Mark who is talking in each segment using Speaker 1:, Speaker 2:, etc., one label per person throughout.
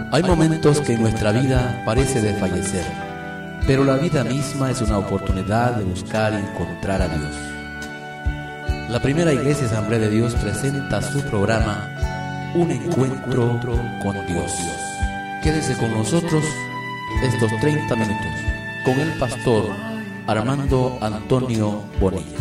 Speaker 1: Hay momentos que en nuestra vida parece desfallecer, pero la vida misma es una oportunidad de buscar y encontrar a Dios. La primera Iglesia Asamblea de Dios presenta su programa Un Encuentro con Dios. Quédese con nosotros estos 30 minutos con el pastor Armando Antonio Bonilla.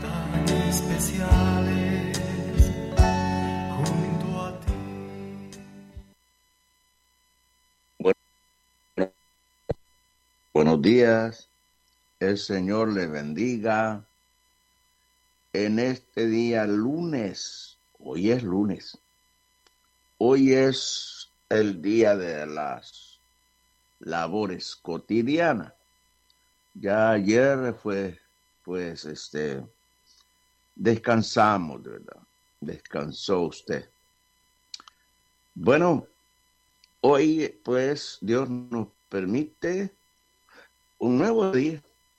Speaker 2: Buenos días, el Señor le bendiga en este día lunes. Hoy es lunes. Hoy es el día de las labores cotidianas. Ya ayer fue, descansamos, ¿verdad? Descansó usted. Bueno, hoy pues Dios nos permite un nuevo día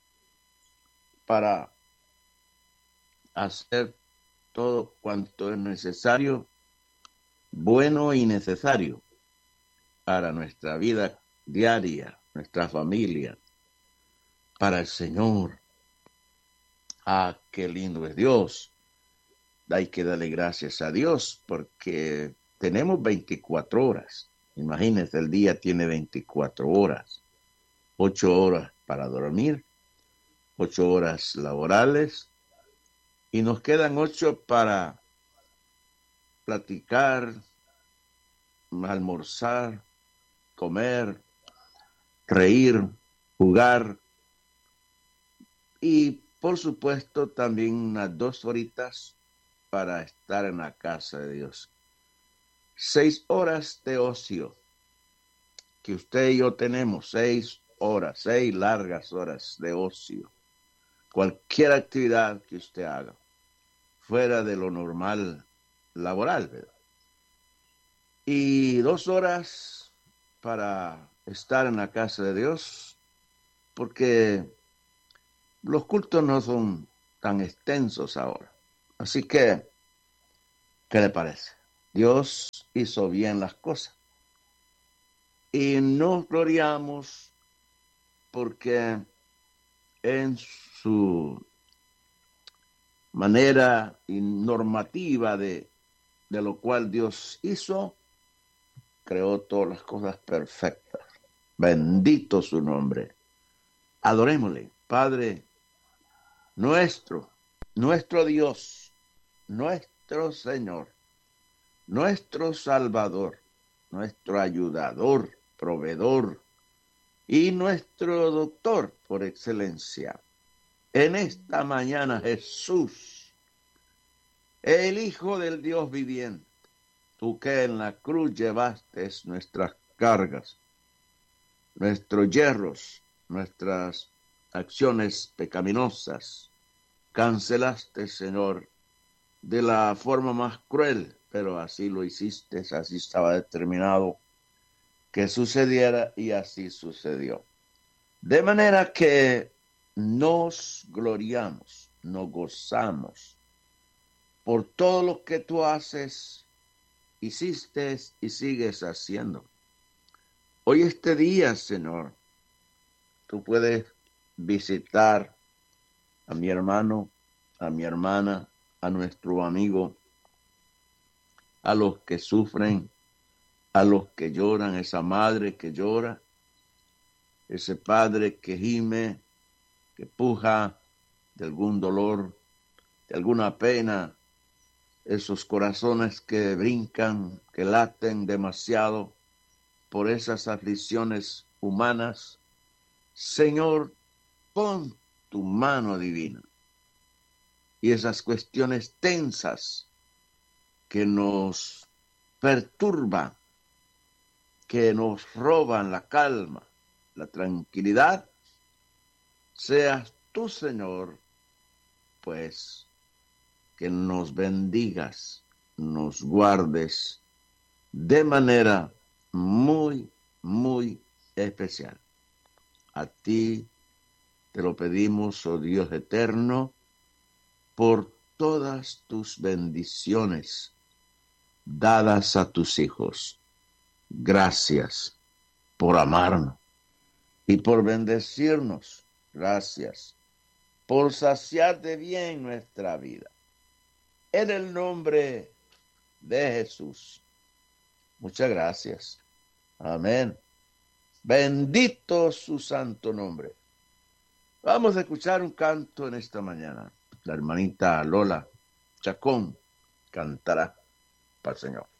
Speaker 2: para hacer todo cuanto es necesario, bueno y necesario para nuestra vida diaria, nuestra familia, para el Señor. Ah, qué lindo es Dios. Hay que darle gracias a Dios porque tenemos 24 horas. Imagínense, el día tiene 24 horas. 8 horas para dormir, 8 horas laborales, y nos quedan 8 para platicar, almorzar, comer, reír, jugar, y por supuesto también unas 2 horitas para estar en la casa de Dios. 6 horas de ocio que usted y yo tenemos, 6 horas, 6 largas horas de ocio. Cualquier actividad que usted haga, fuera de lo normal laboral, ¿verdad? Y 2 horas para estar en la casa de Dios, porque los cultos no son tan extensos ahora. Así que, ¿qué le parece? Dios hizo bien las cosas. Y nos gloriamos porque en su manera y normativa de lo cual Dios hizo, creó todas las cosas perfectas. Bendito su nombre. Adorémosle, Padre nuestro Dios, nuestro Señor, nuestro Salvador, nuestro ayudador, proveedor y nuestro doctor por excelencia. En esta mañana, Jesús, el Hijo del Dios viviente, tú que en la cruz llevaste nuestras cargas, nuestros yerros, nuestras acciones pecaminosas, cancelaste, Señor, de la forma más cruel, pero así lo hiciste, así estaba determinado que sucediera y así sucedió. De manera que nos gloriamos, nos gozamos por todo lo que tú haces, hiciste y sigues haciendo. Hoy este día, Señor, tú puedes visitar a mi hermano, a mi hermana, a nuestro amigo, a los que sufren, a los que lloran, esa madre que llora, ese padre que gime, que puja de algún dolor, de alguna pena, esos corazones que brincan, que laten demasiado por esas aflicciones humanas. Señor, pon tu mano divina. Y esas cuestiones tensas que nos perturban, que nos roban la calma, la tranquilidad, seas tú, Señor, pues, que nos bendigas, nos guardes de manera muy, muy especial. A ti te lo pedimos, oh Dios eterno, por todas tus bendiciones dadas a tus hijos. Gracias por amarnos y por bendecirnos. Gracias por saciar de bien nuestra vida. En el nombre de Jesús. Muchas gracias. Amén. Bendito su santo nombre. Vamos a escuchar un canto en esta mañana. La hermanita Lola Chacón cantará para el Señor.